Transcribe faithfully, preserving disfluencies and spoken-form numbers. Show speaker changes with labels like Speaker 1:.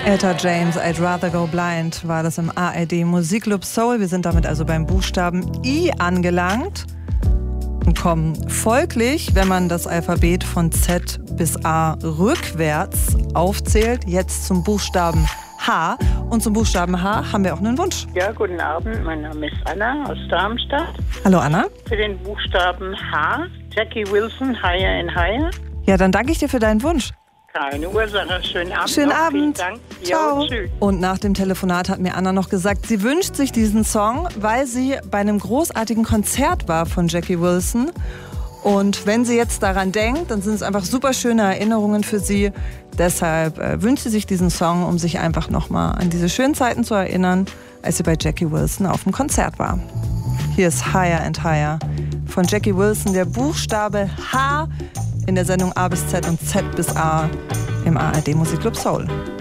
Speaker 1: Etta James, I'd Rather Go Blind, war das im A R D Musikclub Soul. Wir sind damit also beim Buchstaben I angelangt und kommen folglich, wenn man das Alphabet von Z bis A rückwärts aufzählt, jetzt zum Buchstaben H. Und zum Buchstaben H haben wir auch einen Wunsch.
Speaker 2: Ja, guten Abend. Mein Name ist Anna aus Darmstadt.
Speaker 1: Hallo Anna.
Speaker 2: Für den Buchstaben H, Jackie Wilson, Higher and Higher.
Speaker 1: Ja, dann danke ich dir für deinen Wunsch.
Speaker 2: Keine Ursache. Schönen Abend.
Speaker 1: Schönen
Speaker 2: noch.
Speaker 1: Abend.
Speaker 2: Vielen Dank.
Speaker 1: Ciao.
Speaker 2: Jo, tschüss.
Speaker 1: Und nach dem Telefonat hat mir Anna noch gesagt, sie wünscht sich diesen Song, weil sie bei einem großartigen Konzert war von Jackie Wilson. Und wenn sie jetzt daran denkt, dann sind es einfach super schöne Erinnerungen für sie. Deshalb äh, wünscht sie sich diesen Song, um sich einfach nochmal an diese schönen Zeiten zu erinnern, als sie bei Jackie Wilson auf dem Konzert war. Hier ist Higher and Higher von Jackie Wilson, der Buchstabe H in der Sendung A bis Z und Z bis A im A R D Musikclub Soul.